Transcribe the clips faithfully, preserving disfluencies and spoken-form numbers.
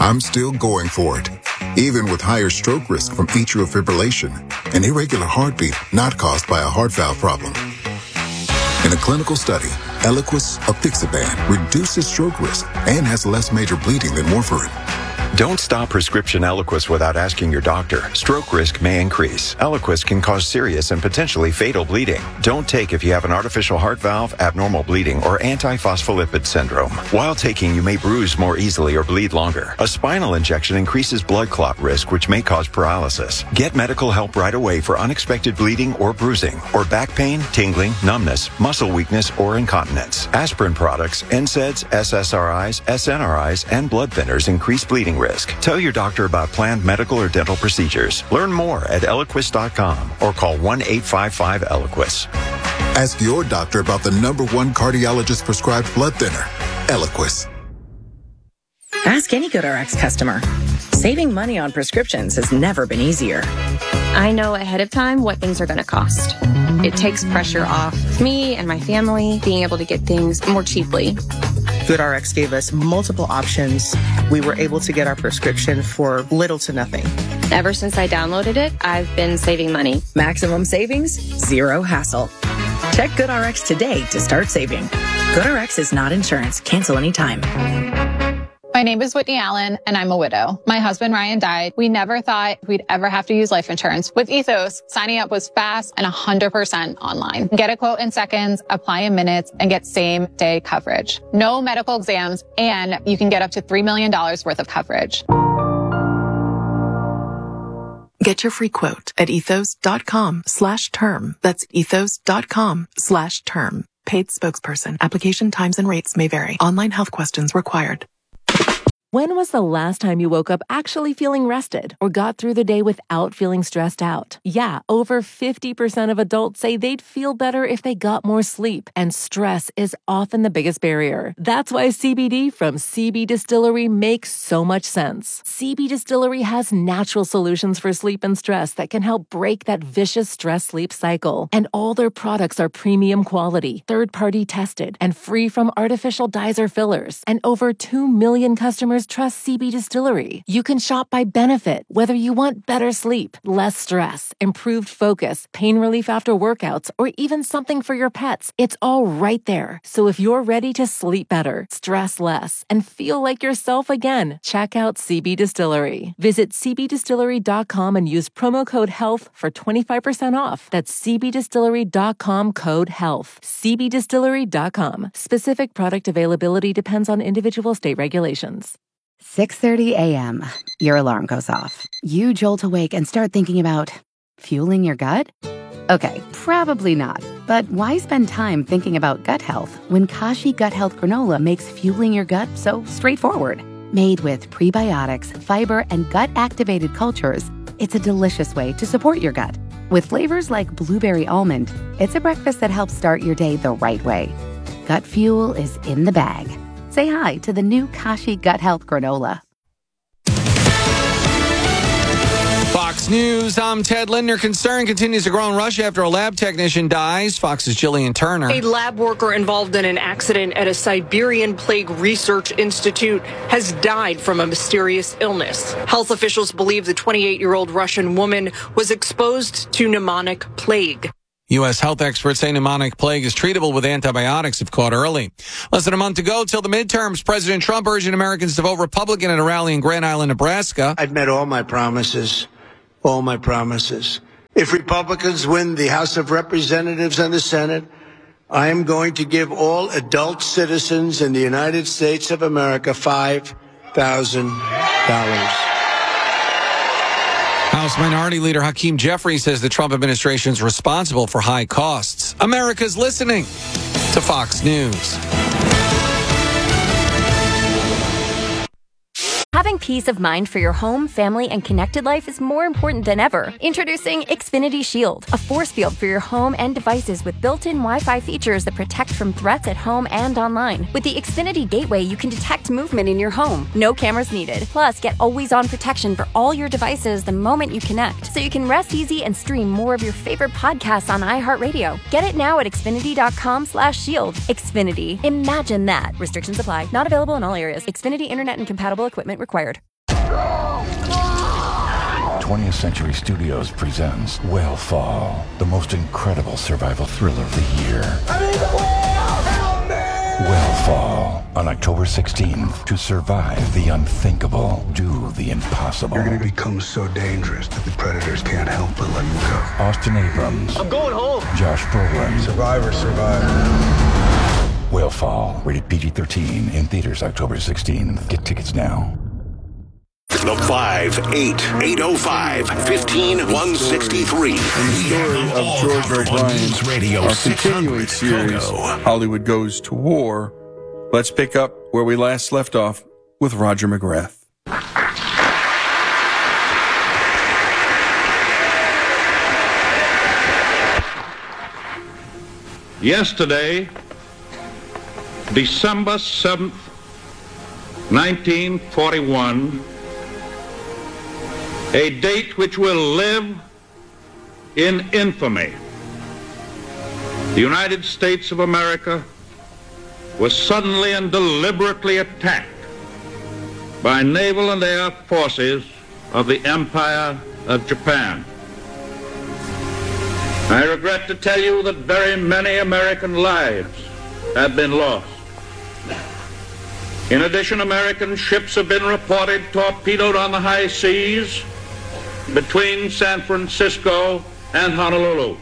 I'm still going for it, even with higher stroke risk from atrial fibrillation, an irregular heartbeat not caused by a heart valve problem. In a clinical study, Eliquis apixaban reduces stroke risk and has less major bleeding than warfarin. Don't stop prescription Eliquis without asking your doctor. Stroke risk may increase. Eliquis can cause serious and potentially fatal bleeding. Don't take if you have an artificial heart valve, abnormal bleeding, or antiphospholipid syndrome. While taking, you may bruise more easily or bleed longer. A spinal injection increases blood clot risk, which may cause paralysis. Get medical help right away for unexpected bleeding or bruising, or back pain, tingling, numbness, muscle weakness, or incontinence. Aspirin products, N SAIDs, S S R Is, S N R Is, and blood thinners increase bleeding risk. Tell your doctor about planned medical or dental procedures. Learn more at Eliquis dot com or call one eight five five Eliquis. Ask your doctor about the number one cardiologist prescribed blood thinner, Eliquis. Ask any GoodRx customer. Saving money on prescriptions has never been easier. I know ahead of time what things are going to cost. It takes pressure off me and my family being able to get things more cheaply. GoodRx gave us multiple options. We were able to get our prescription for little to nothing. Ever since I downloaded it, I've been saving money. Maximum savings, zero hassle. Check GoodRx today to start saving. GoodRx is not insurance. Cancel anytime. My name is Whitney Allen, and I'm a widow. My husband, Ryan, died. We never thought we'd ever have to use life insurance. With Ethos, signing up was fast and one hundred percent online. Get a quote in seconds, apply in minutes, and get same-day coverage. No medical exams, and you can get up to three million dollars worth of coverage. Get your free quote at ethos.com slash term. That's ethos.com slash term. Paid spokesperson. Application times and rates may vary. Online health questions required. When was the last time you woke up actually feeling rested or got through the day without feeling stressed out? Yeah, over fifty percent of adults say they'd feel better if they got more sleep, and stress is often the biggest barrier. That's why C B D from C B Distillery makes so much sense. C B Distillery has natural solutions for sleep and stress that can help break that vicious stress-sleep cycle. And all their products are premium quality, third-party tested, and free from artificial dyes or fillers. And over two million customers trust C B Distillery. You can shop by benefit, whether you want better sleep, less stress, improved focus, pain relief after workouts, or even something for your pets. It's all right there. So if you're ready to sleep better, stress less, and feel like yourself again, check out C B Distillery. Visit c b distillery dot com and use promo code HEALTH for twenty-five percent off. That's c b distillery dot com code HEALTH. c b distillery dot com. Specific product availability depends on individual state regulations. six thirty a.m. Your alarm goes off. You jolt awake and start thinking about fueling your gut? Okay, probably not. But why spend time thinking about gut health when Kashi Gut Health Granola makes fueling your gut so straightforward? Made with prebiotics, fiber, and gut-activated cultures, it's a delicious way to support your gut. With flavors like blueberry almond, it's a breakfast that helps start your day the right way. Gut fuel is in the bag. Say hi to the new Kashi Gut Health Granola. Fox News, I'm Ted Lindner. Concern continues to grow in Russia after a lab technician dies. Fox's Jillian Turner. A lab worker involved in an accident at a Siberian Plague Research Institute has died from a mysterious illness. Health officials believe the twenty-eight-year-old Russian woman was exposed to pneumonic plague. U S health experts say pneumonic plague is treatable with antibiotics if caught early. Less than a month to go till the midterms. President Trump urging Americans to vote Republican at a rally in Grand Island, Nebraska. I've met all my promises, all my promises. If Republicans win the House of Representatives and the Senate, I am going to give all adult citizens in the United States of America five thousand dollars. House Minority Leader Hakeem Jeffries says the Trump administration is responsible for high costs. America's listening to Fox News. Having peace of mind for your home, family, and connected life is more important than ever. Introducing Xfinity Shield, a force field for your home and devices with built-in Wi-Fi features that protect from threats at home and online. With the Xfinity Gateway, you can detect movement in your home. No cameras needed. Plus, get always-on protection for all your devices the moment you connect, so you can rest easy and stream more of your favorite podcasts on iHeartRadio. Get it now at xfinity.com slash shield. Xfinity. Imagine that. Restrictions apply. Not available in all areas. Xfinity Internet and compatible equipment required. twentieth Century Studios presents Whale-Fall, the most incredible survival thriller of the year. I'm in the whale! Help me! Whale-Fall, on October sixteenth. To survive the unthinkable, do the impossible. You're going to become so dangerous that the predators can't help but let you go. Austin Abrams. I'm going home. Josh Brolin. Survivor, survivor. Whale-Fall, rated P G thirteen, in theaters October sixteenth. Get tickets now. The five eight eight oh five fifteen one sixty-three. And the story of George O'Brien's Radio our continuing series, Hollywood Goes to War. Let's pick up where we last left off with Roger McGrath. Yesterday, December seventh, nineteen forty-one, a date which will live in infamy. The United States of America was suddenly and deliberately attacked by naval and air forces of the Empire of Japan. I regret to tell you that very many American lives have been lost. In addition, American ships have been reported torpedoed on the high seas between San Francisco and Honolulu.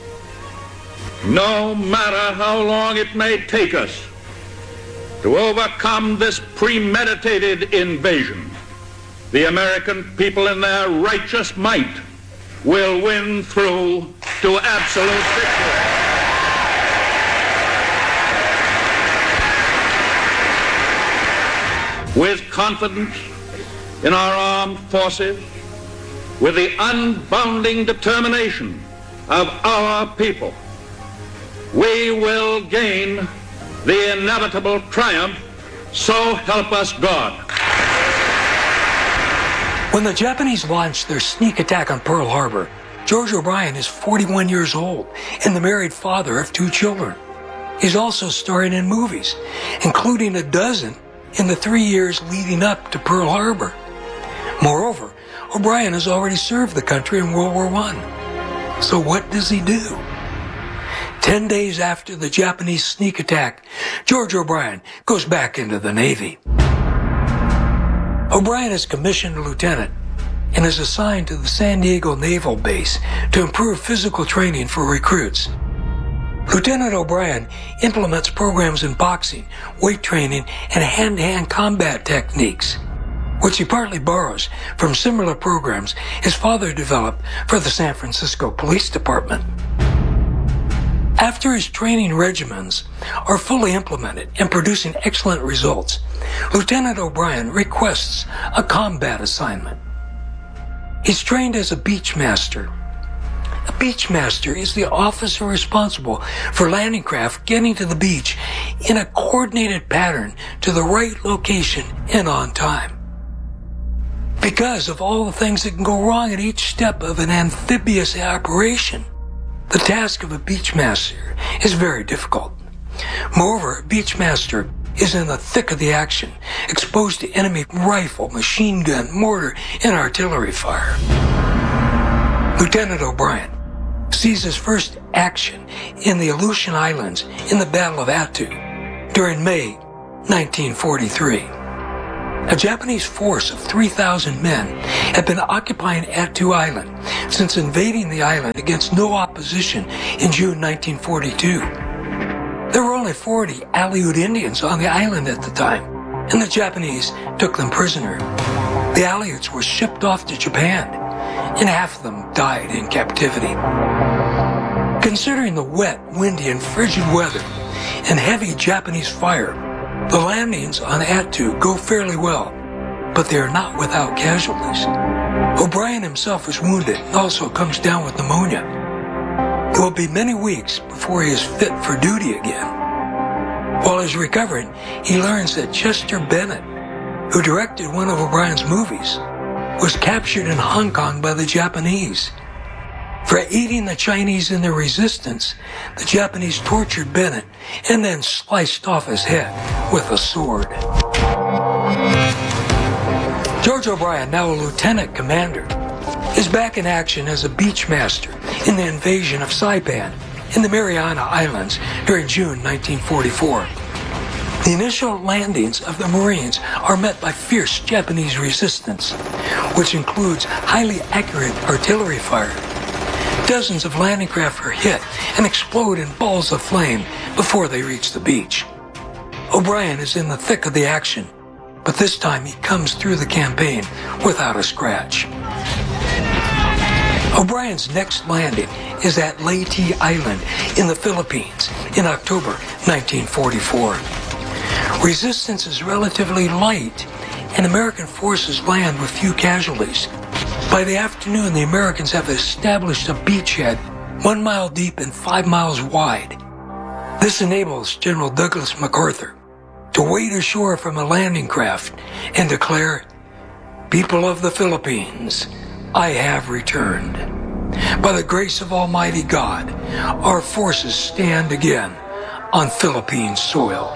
No matter how long it may take us to overcome this premeditated invasion, the American people in their righteous might will win through to absolute victory. With confidence in our armed forces, with the unbounding determination of our people, we will gain the inevitable triumph, so help us God. When the Japanese launched their sneak attack on Pearl Harbor, George O'Brien is forty-one years old and the married father of two children. He's also starring in movies, including a dozen in the three years leading up to Pearl Harbor. Moreover, O'Brien has already served the country in World War One. So what does he do? Ten days after the Japanese sneak attack, George O'Brien goes back into the Navy. O'Brien is commissioned lieutenant and is assigned to the San Diego Naval Base to improve physical training for recruits. Lieutenant O'Brien implements programs in boxing, weight training, and hand-to-hand combat techniques, which he partly borrows from similar programs his father developed for the San Francisco Police Department. After his training regimens are fully implemented and producing excellent results, Lieutenant O'Brien requests a combat assignment. He's trained as a beach master. A beach master is the officer responsible for landing craft getting to the beach in a coordinated pattern to the right location and on time. Because of all the things that can go wrong at each step of an amphibious operation, the task of a beach master is very difficult. Moreover, a beach master is in the thick of the action, exposed to enemy rifle, machine gun, mortar, and artillery fire. Lieutenant O'Brien sees his first action in the Aleutian Islands in the Battle of Attu during May nineteen forty-three. A Japanese force of three thousand men had been occupying Attu Island since invading the island against no opposition in June nineteen forty-two. There were only forty Aleut Indians on the island at the time, and the Japanese took them prisoner. The Aleuts were shipped off to Japan, and half of them died in captivity. Considering the wet, windy, and frigid weather and heavy Japanese fire, the landings on Attu go fairly well, but they are not without casualties. O'Brien himself is wounded and also comes down with pneumonia. It will be many weeks before he is fit for duty again. While he's recovering, he learns that Chester Bennett, who directed one of O'Brien's movies, was captured in Hong Kong by the Japanese. For aiding the Chinese in their resistance, the Japanese tortured Bennett and then sliced off his head with a sword. George O'Brien, now a lieutenant commander, is back in action as a beach master in the invasion of Saipan in the Mariana Islands during June nineteen forty-four. The initial landings of the Marines are met by fierce Japanese resistance, which includes highly accurate artillery fire. Dozens of landing craft are hit and explode in balls of flame before they reach the beach. O'Brien is in the thick of the action, but this time he comes through the campaign without a scratch. O'Brien's next landing is at Leyte Island in the Philippines in October nineteen forty-four. Resistance is relatively light, and American forces land with few casualties. By the afternoon, the Americans have established a beachhead one mile deep and five miles wide. This enables General Douglas MacArthur to wade ashore from a landing craft and declare, "People of the Philippines, I have returned. By the grace of Almighty God, our forces stand again on Philippine soil."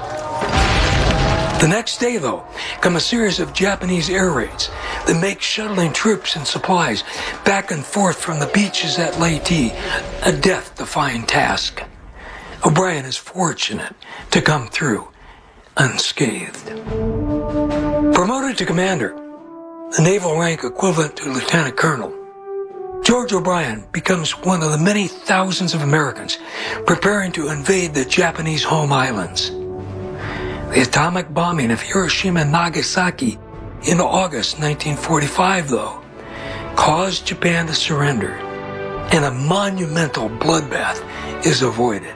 The next day, though, come a series of Japanese air raids that make shuttling troops and supplies back and forth from the beaches at Leyte a death-defying task. O'Brien is fortunate to come through unscathed. Promoted to commander, the naval rank equivalent to lieutenant colonel, George O'Brien becomes one of the many thousands of Americans preparing to invade the Japanese home islands. The atomic bombing of Hiroshima and Nagasaki in August nineteen forty-five, though, caused Japan to surrender, and a monumental bloodbath is avoided.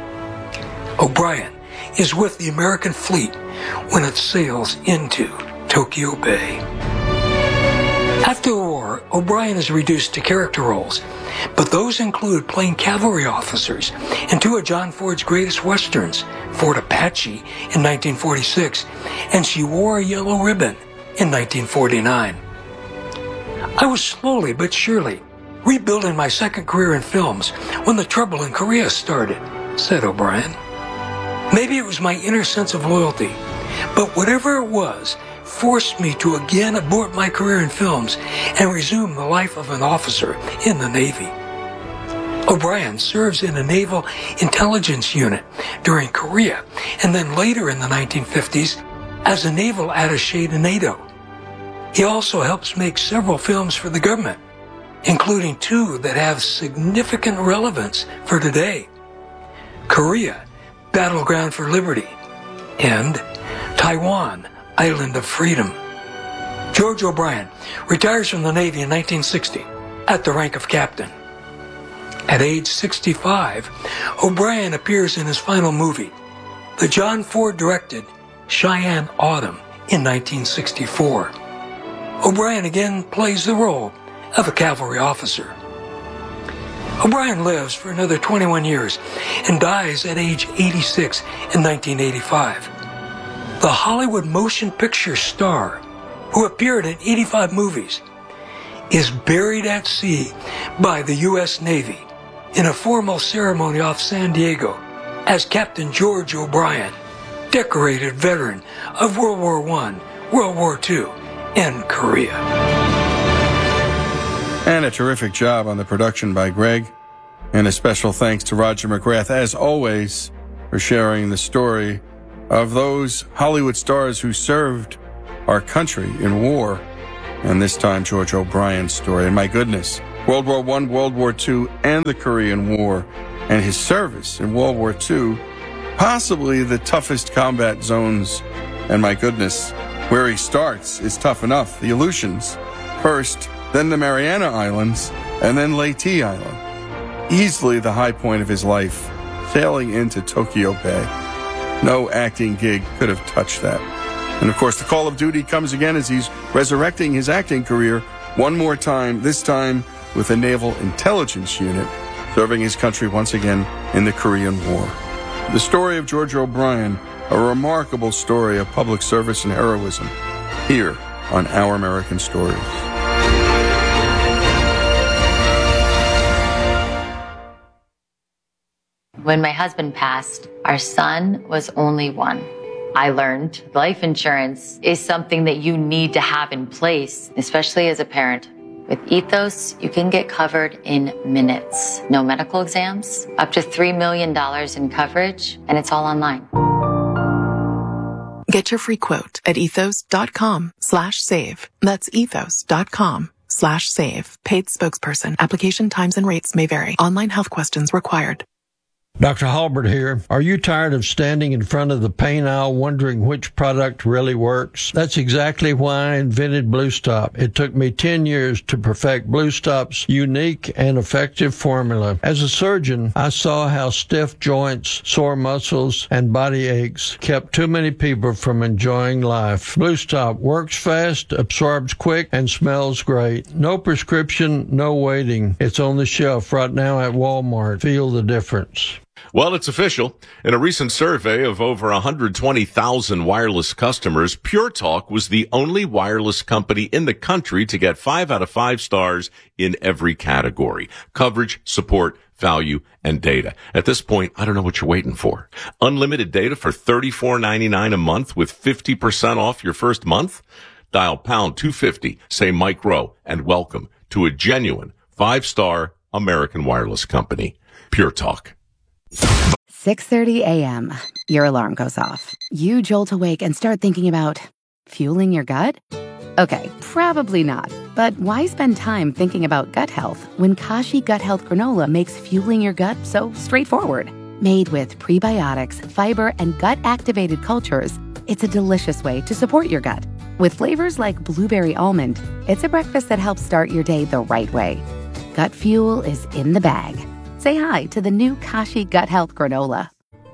O'Brien is with the American fleet when it sails into Tokyo Bay. After the war, O'Brien is reduced to character roles, but those include playing cavalry officers in two of John Ford's greatest westerns, Fort Apache in nineteen forty-six, and She Wore a Yellow Ribbon in nineteen forty-nine. I was slowly but surely rebuilding my second career in films when the trouble in Korea started, said O'Brien. Maybe it was my inner sense of loyalty, but whatever it was forced me to again abort my career in films and resume the life of an officer in the Navy. O'Brien serves in a naval intelligence unit during Korea, and then later in the nineteen fifties as a naval attaché to NATO. He also helps make several films for the government, including two that have significant relevance for today: Korea, Battleground for Liberty, and Taiwan, Island of Freedom. George O'Brien retires from the Navy in nineteen sixty at the rank of captain. At age sixty-five, O'Brien appears in his final movie, the John Ford-directed Cheyenne Autumn in nineteen sixty-four. O'Brien again plays the role of a cavalry officer. O'Brien lives for another twenty-one years and dies at age eighty-six in nineteen eighty-five. The Hollywood motion picture star, who appeared in eighty-five movies, is buried at sea by the U S Navy in a formal ceremony off San Diego as Captain George O'Brien, decorated veteran of World War One, World War Two, and Korea. And a terrific job on the production by Greg. And a special thanks to Roger McGrath, as always, for sharing the story of those Hollywood stars who served our country in war. And this time, George O'Brien's story. And my goodness, World War One, World War Two, and the Korean War, and his service in World War Two, possibly the toughest combat zones. And my goodness, where he starts is tough enough. The Aleutians first, then the Mariana Islands, and then Leyte Island. Easily the high point of his life, sailing into Tokyo Bay. No acting gig could have touched that. And of course, the call of duty comes again as he's resurrecting his acting career one more time, this time with a naval intelligence unit, serving his country once again in the Korean War. The story of George O'Brien, a remarkable story of public service and heroism, here on Our American Stories. When my husband passed, our son was only one. I learned life insurance is something that you need to have in place, especially as a parent. With Ethos, you can get covered in minutes. No medical exams, up to three million dollars in coverage, and it's all online. Get your free quote at ethos.com slash save. That's ethos.com slash save. Paid spokesperson. Application times and rates may vary. Online health questions required. Doctor Halbert here. Are you tired of standing in front of the pain aisle wondering which product really works? That's exactly why I invented Blue Stop. It took me ten years to perfect Blue Stop's unique and effective formula. As a surgeon, I saw how stiff joints, sore muscles, and body aches kept too many people from enjoying life. Blue Stop works fast, absorbs quick, and smells great. No prescription, no waiting. It's on the shelf right now at Walmart. Feel the difference. Well, it's official. In a recent survey of over one hundred twenty thousand wireless customers, Pure Talk was the only wireless company in the country to get five out of five stars in every category: coverage, support, value, and data. At this point, I don't know what you're waiting for. Unlimited data for thirty-four ninety-nine a month with fifty percent off your first month? Dial pound two fifty, say Mike Rowe, and welcome to a genuine five-star American wireless company. Pure Talk. six thirty a.m. Your alarm goes off. You jolt awake and start thinking about fueling your gut? Okay, probably not. But why spend time thinking about gut health when Kashi Gut Health Granola makes fueling your gut so straightforward? Made with prebiotics, fiber, and gut-activated cultures, it's a delicious way to support your gut. With flavors like blueberry almond, it's a breakfast that helps start your day the right way. Gut fuel is in the bag. Say hi to the new Kashi Gut Health Granola.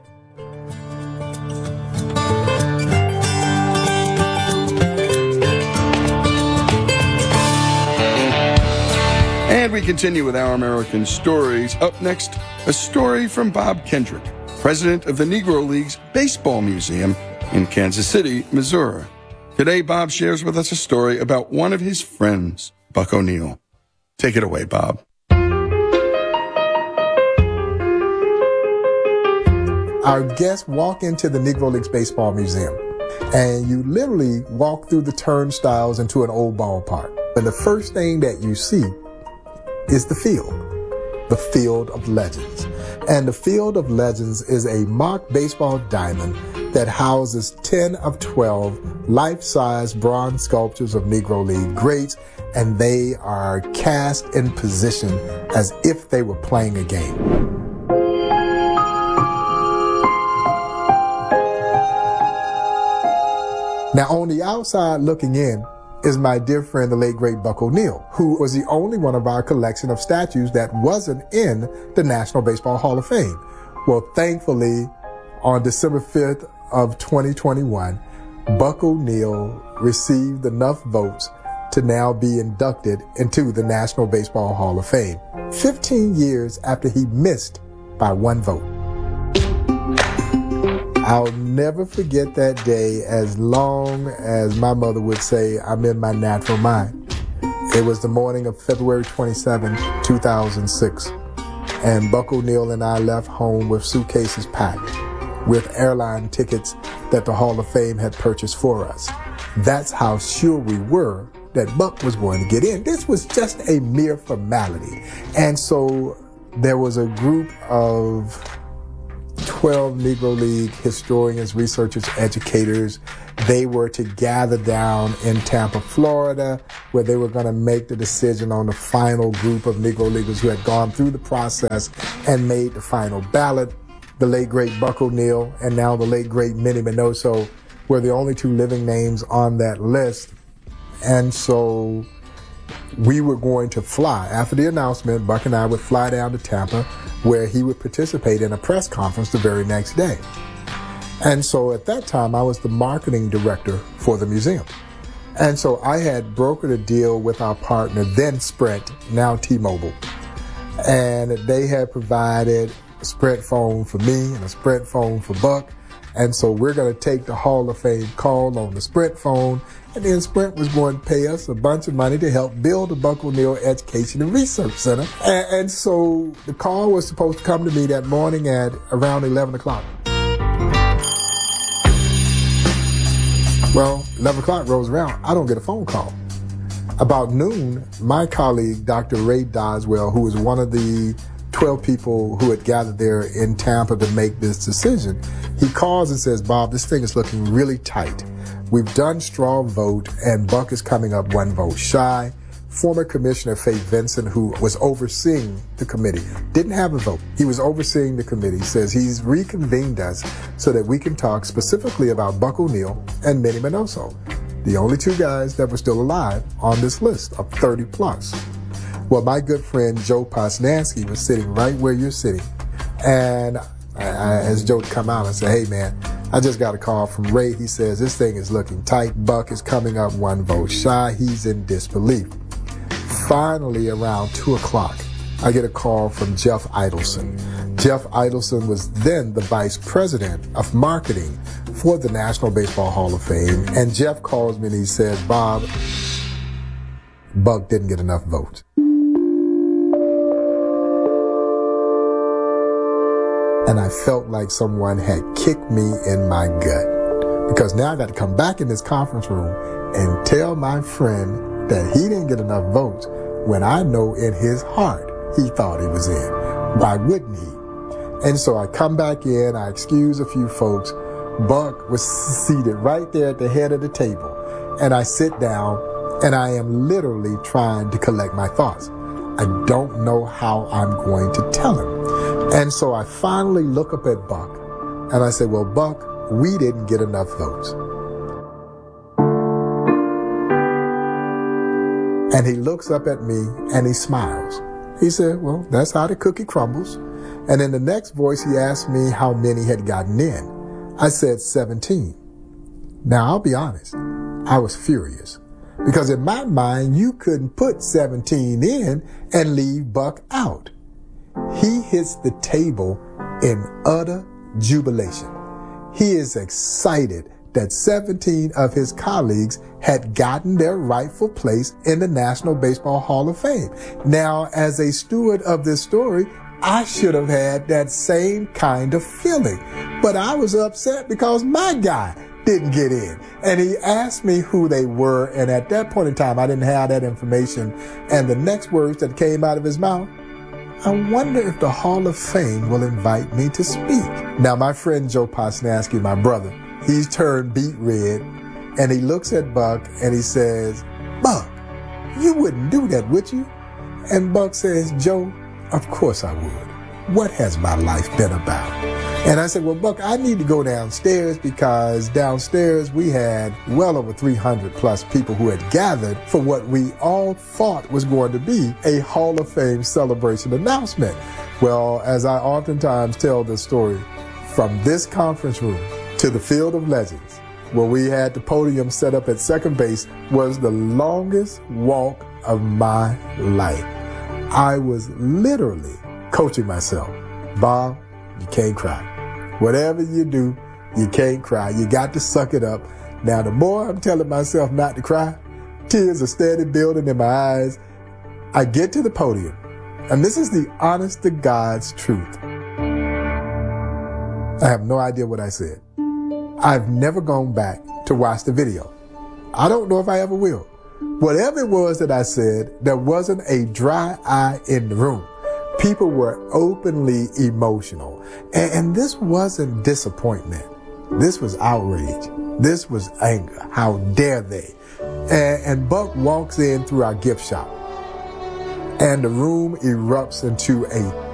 And we continue with Our American Stories. Up next, a story from Bob Kendrick, president of the Negro League's Baseball Museum in Kansas City, Missouri. Today, Bob shares with us a story about one of his friends, Buck O'Neil. Take it away, Bob. Our guests walk into the Negro League's Baseball Museum, and you literally walk through the turnstiles into an old ballpark. And the first thing that you see is the field, the Field of Legends. And the Field of Legends is a mock baseball diamond that houses ten of twelve life-size bronze sculptures of Negro League greats, and they are cast in position as if they were playing a game. Now, on the outside looking in is my dear friend, the late great Buck O'Neil, who was the only one of our collection of statues that wasn't in the National Baseball Hall of Fame. Well, thankfully, on December fifth of twenty twenty-one, Buck O'Neil received enough votes to now be inducted into the National Baseball Hall of Fame, fifteen years after he missed by one vote. I'll never forget that day as long as my mother would say, I'm in my natural mind. It was the morning of February twenty-seventh, two thousand six, and Buck O'Neil and I left home with suitcases packed with airline tickets that the Hall of Fame had purchased for us. That's how sure we were that Buck was going to get in. This was just a mere formality. And so there was a group of twelve Negro League historians, researchers, educators. They were to gather down in Tampa, Florida, where they were going to make the decision on the final group of Negro Leaguers who had gone through the process and made the final ballot. The late, great Buck O'Neil and now the late, great Minnie Minoso were the only two living names on that list. And so we were going to fly. After the announcement, Buck and I would fly down to Tampa, where he would participate in a press conference the very next day. And so at that time, I was the marketing director for the museum. And so I had brokered a deal with our partner, then Sprint, now T-Mobile. And they had provided a Sprint phone for me and a Sprint phone for Buck. And so we're going to take the Hall of Fame call on the Sprint phone, and then Sprint was going to pay us a bunch of money to help build the Buck O'Neil Education and Research Center. And, and so the call was supposed to come to me that morning at around eleven o'clock. Well, eleven o'clock rolls around, I don't get a phone call. About noon, my colleague, Doctor Ray Doswell, who was one of the twelve people who had gathered there in Tampa to make this decision, he calls and says, Bob, this thing is looking really tight. We've done straw vote, and Buck is coming up one vote shy. Former Commissioner Faith Vincent, who was overseeing the committee, didn't have a vote. He was overseeing the committee, says he's reconvened us so that we can talk specifically about Buck O'Neil and Minnie Minoso, the only two guys that were still alive on this list of thirty plus. Well, my good friend Joe Posnanski was sitting right where you're sitting. And I, I, as Joe come out, I said, hey man, I just got a call from Ray. He says this thing is looking tight. Buck is coming up one vote shy. He's in disbelief. Finally, around two o'clock, I get a call from Jeff Idelson. Jeff Idelson was then the vice president of marketing for the National Baseball Hall of Fame. And Jeff calls me and he says, Bob, Buck didn't get enough votes. And I felt like someone had kicked me in my gut. Because now I got to come back in this conference room and tell my friend that he didn't get enough votes when I know in his heart he thought he was in. Why wouldn't he? And so I come back in, I excuse a few folks. Buck was seated right there at the head of the table. And I sit down and I am literally trying to collect my thoughts. I don't know how I'm going to tell him. And so I finally look up at Buck and I say, well, Buck, we didn't get enough votes. And he looks up at me and he smiles. He said, well, that's how the cookie crumbles. And in the next voice, he asked me how many had gotten in. I said seventeen. Now, I'll be honest, I was furious. Because in my mind, you couldn't put seventeen in and leave Buck out. He hits the table in utter jubilation. He is excited that seventeen of his colleagues had gotten their rightful place in the National Baseball Hall of Fame. Now, as a steward of this story, I should have had that same kind of feeling. But I was upset because my guy didn't get in. And he asked me who they were, and at that point in time, I didn't have that information. And the next words that came out of his mouth, I wonder if the Hall of Fame will invite me to speak. Now, my friend Joe Posnanski, my brother, he's turned beet red, and he looks at Buck and he says, Buck, you wouldn't do that, would you? And Buck says, Joe, of course I would. What has my life been about? And I said, well, Buck, I need to go downstairs because downstairs we had well over three hundred plus people who had gathered for what we all thought was going to be a Hall of Fame celebration announcement. Well, as I oftentimes tell this story, from this conference room to the Field of Legends, where we had the podium set up at second base, was the longest walk of my life. I was literally coaching myself. Bob, you can't cry. Whatever you do, you can't cry. You got to suck it up. Now, the more I'm telling myself not to cry, tears are steady building in my eyes. I get to the podium, and this is the honest to God's truth. I have no idea what I said. I've never gone back to watch the video. I don't know if I ever will. Whatever it was that I said, there wasn't a dry eye in the room. People were openly emotional. And, and this wasn't disappointment. This was outrage. This was anger. How dare they? And, and Buck walks in through our gift shop. And the room erupts into a